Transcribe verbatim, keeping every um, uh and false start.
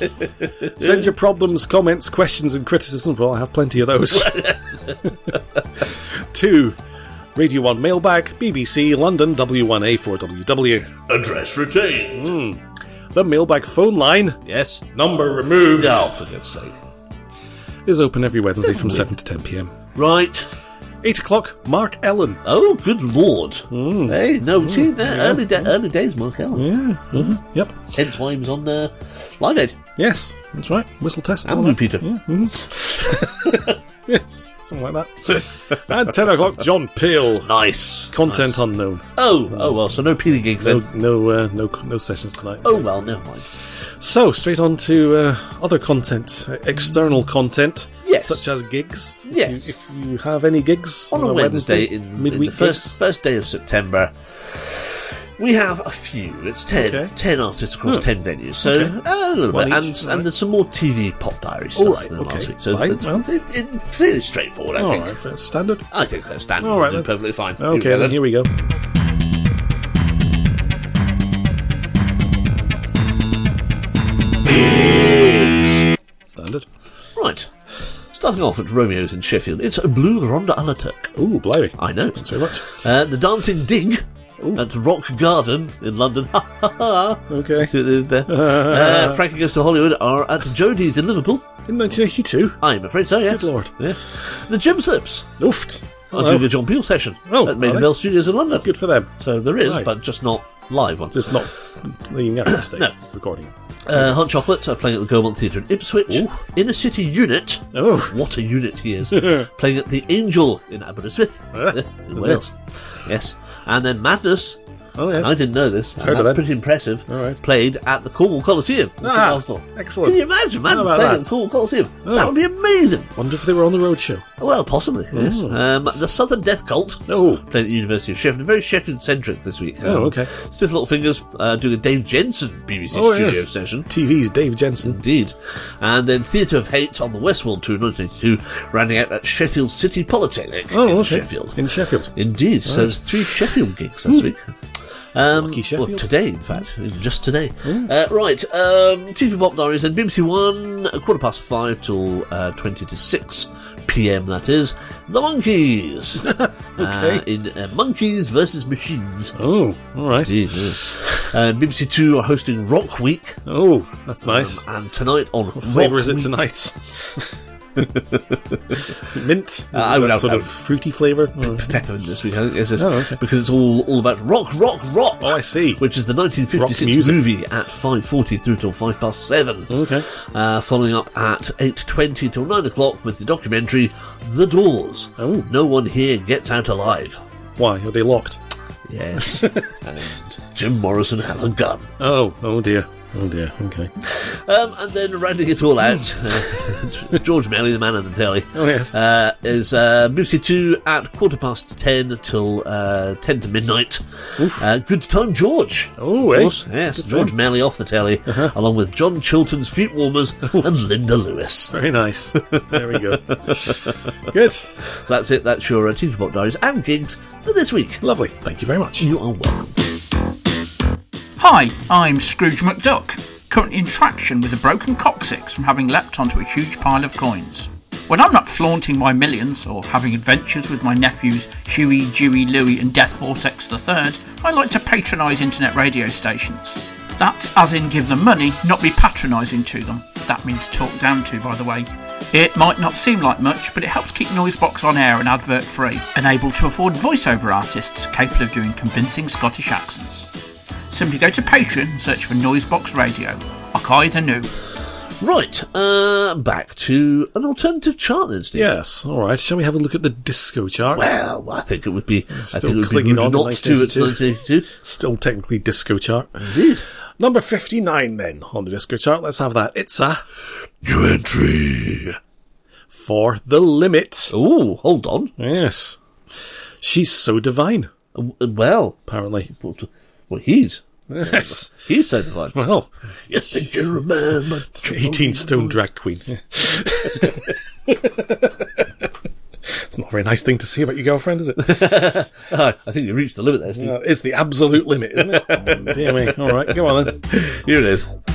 Send your problems, comments, questions and criticisms. Well, I have plenty of those. To Radio one Mailbag, B B C, London, W one A four W W. Address retained. Mm. The Mailbag phone line, Yes. number removed, Oh, for God's sake. is open every Wednesday from seven to ten p.m. Right. eight o'clock, Mark Ellen. Oh, good lord. Hey, no, see, that early, da- early days, Mark Allen. Yeah, mm-hmm. Yep. Hence why he was on uh, Live Aid. Yes, that's right. Whistle test. And all Blue that. Peter. Yeah, mhm. Yes, something like that. And ten o'clock, John Peel. Nice. Content Nice. unknown. Oh, oh well, so no peeling gigs No, then. no, uh, no, no sessions tonight. Oh well, never mind. So, straight on to uh, other content, uh, external content, Yes. such as gigs. Yes. If you, if you have any gigs On a Wednesday, in, in midweek the first gigs. first day of September, we have a few. It's ten, Okay. ten artists across Oh. ten venues, so Okay. uh, a little One bit, each, and, and alright. there's some more T V pop diary All stuff right, than okay, last week. So fine, it's, well. it, it, fairly straightforward, I All think. right, fair, standard. I think that's standard. All right, Do then. perfectly fine. Here we Okay, go, then here we go. Standard. Right. Starting off at Romeo's in Sheffield, it's a Blue Ronda a la Turk. Ooh, blimey. I know. Thanks very much. Uh, the Dancing Dig at Rock Garden in London. Ha ha ha. Okay. See what they did there? uh, Frankie Goes to Hollywood are at Jodie's in Liverpool. In nineteen eighty-two. I'm afraid so, yes. Good lord. Yes. The Gym Slips Oofed. are Hello. doing a John Peel session Oh, at Maiden are they? Bell Studios in London. Good for them. So there is, Right. but just not live ones. Just not playing out this day. No. Just recording it. Uh, Hot Chocolate are playing at the Gaumont Theatre in Ipswich. Ooh. Inner City Unit. Oh. What a unit he is. Playing at the Angel in Aberystwyth. Ah, in Wales. Yes. And then Madness. Oh, yes. I didn't know this. and Heard of that's it. pretty impressive. All right. Played at the Cornwall Coliseum. which is Ah, Arsenal. excellent. Can you imagine How Madness about playing that? at the Cornwall Coliseum? Oh. That would be amazing. Wonder if they were on the road show. Well, possibly, yes. Um, the Southern Death Cult. Oh. Playing at the University of Sheffield. Very Sheffield-centric this week. Um, Oh, okay. Stiff Little Fingers uh, doing a Dave Jensen B B C Oh, studio yes. session. T V's Dave Jensen. Indeed. And then Theatre of Hate on the Westworld Tour nineteen eighty-two, rounding out at Sheffield City Polytechnic Oh, in okay. Sheffield. In Sheffield. Indeed. So there's three Sheffield gigs this week. Um, Lucky Sheffield. Well, today, in fact. Just today. Uh, right. Um, T V Pop Diaries and B B C One, a quarter past five till uh, twenty to six p.m, that is. The Monkeys. Okay. Uh, in uh, Monkeys versus Machines. Oh, all right. Indeed, yes. Uh, B B C Two are hosting Rock Week. Oh, that's nice. Um, and tonight on What flavour Rock is it Week- tonight? Mint? Is Uh, I it would that have- sort I of would- fruity flavour? Oh. Peppermint this week, I think, yes, yes. Oh, okay. Because it's all, all about rock, rock, rock. Oh, I see. Which is the nineteen fifty-six Rock music. movie at five forty through till five past seven. Okay. Uh, following up at eight twenty till nine o'clock with the documentary The Doors. Oh. No one here gets out alive. Why? Are they locked? Yes. And Jim Morrison has a gun. Oh, oh dear. Oh dear. Okay. Um, and then rounding it all out, uh, George Melly, the man on the telly, Oh, yes. uh, is uh, B B C Two at quarter past ten till uh, ten to midnight. Uh, Good Time George. Oh, of eh? course. Yes, Good George fun. Melly off the telly, along with John Chilton's Feet Warmers and Linda Lewis. Very nice. There we go. Good. So that's it. That's your uh, T V Pop Diaries and gigs for this week. Lovely. Thank you very much. You are welcome. Hi, I'm Scrooge McDuck, currently in traction with a broken coccyx from having leapt onto a huge pile of coins. When I'm not flaunting my millions or having adventures with my nephews Huey, Dewey, Louie and Death Vortex the Third, I like to patronise internet radio stations. That's as in give them money, not be patronising to them. That means talk down to, by the way. It might not seem like much, but it helps keep Noisebox on air and advert free, and able to afford voiceover artists capable of doing convincing Scottish accents. Simply go to Patreon and search for Noisebox Radio. Okai the New. Right, uh, back to an alternative chart then, Steve. Yes. All right. Shall we have a look at the disco chart? Well, I think it would be. I Still think it would be clinging rude on to not to at nineteen eighty-two. Still technically disco chart. Indeed. Number fifty-nine then on the disco chart. Let's have that. It's a New entry. For the Limit. Oh, hold on. Yes. She's so divine, Uh, Well, apparently. well, he's Yes. he's so divine. Well, You think you remember? eighteen stone drag queen. It's not a very nice thing to say about your girlfriend, is it? I think you reached the limit there, Steve. Uh, it's the absolute limit, isn't it? Oh, dear me. All right, go on then. Here it is.